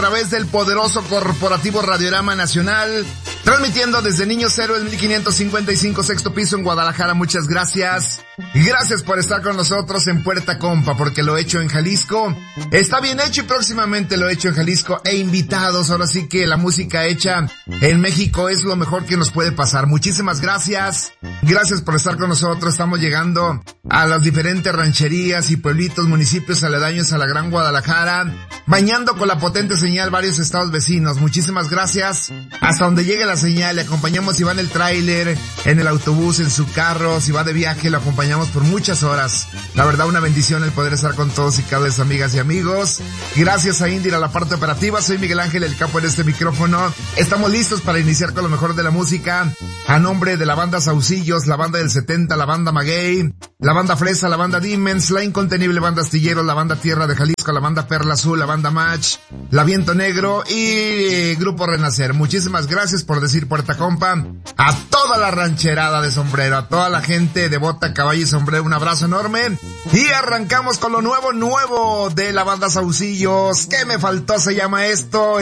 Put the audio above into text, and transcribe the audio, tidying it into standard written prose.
través del poderoso corporativo Radiorama Nacional, transmitiendo desde Niños Héroes 1555 sexto piso en Guadalajara. Muchas gracias. Gracias por estar con nosotros en Puerta Compa, porque lo hecho en Jalisco está bien hecho y próximamente lo hecho en Jalisco e invitados. Ahora sí que la música hecha en México es lo mejor que nos puede pasar. Muchísimas gracias. Gracias por estar con nosotros. Estamos llegando a las diferentes rancherías y pueblitos, municipios aledaños a la Gran Guadalajara, bañando con la potente señal varios estados vecinos. Muchísimas gracias. Hasta donde llegue la señal, le acompañamos si va en el tráiler, en el autobús, en su carro, si va de viaje, lo acompañamos por muchas horas. La verdad, una bendición el poder estar con todos y cada vez amigas y amigos. Gracias a Indira, la parte operativa. Soy Miguel Ángel, el capo en este micrófono. Estamos listos para iniciar con lo mejor de la música. A nombre de la banda Saucillos, la banda del 70, la banda Maguey, la banda Fresa, la banda Dimens, la incontenible banda Astilleros, la banda Tierra de Jalisco, la banda Perla Azul, la banda Match, la Viento Negro y Grupo Renacer. Muchísimas gracias por decir Puerta Compa. A toda la rancherada de Sombrero, a toda la gente de bota, caballo y sombrero, un abrazo enorme. Y arrancamos con lo nuevo de la banda Saucillos. ¿Qué me faltó? Se llama esto.